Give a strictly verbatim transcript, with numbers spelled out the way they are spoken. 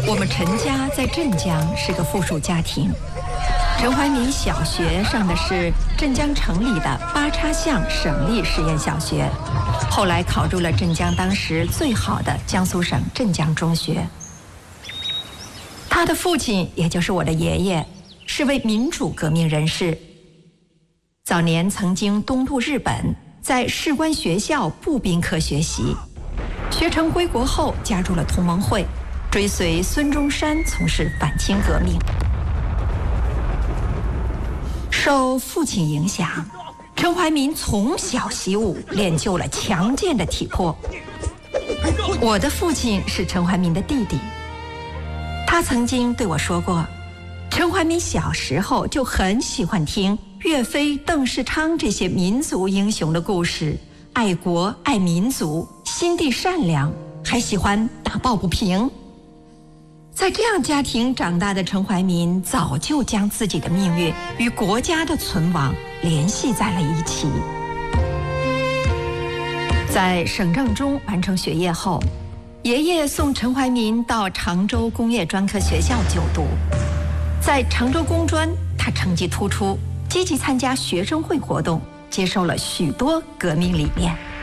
我们陈家在镇江是个附属家庭，陈怀民小学上的是镇江城里的八叉巷省立实验小学，后来考入了镇江当时最好的江苏省镇江中学。他的父亲，也就是我的爷爷，是位民主革命人士，早年曾经东渡日本，在士官学校步兵科学习，学成归国后加入了同盟会，追随孙中山从事反清革命。受父亲影响，陈怀民从小习武，练就了强健的体魄。我的父亲是陈怀民的弟弟，他曾经对我说过，陈怀民小时候就很喜欢听岳飞、邓世昌这些民族英雄的故事，爱国爱民族，心地善良，还喜欢打抱不平。在这样家庭长大的陈怀民，早就将自己的命运与国家的存亡联系在了一起。在省政中完成学业后，爷爷送陈怀民到常州工业专科学校就读。在常州工专，他成绩突出，积极参加学生会活动，接受了许多革命理念。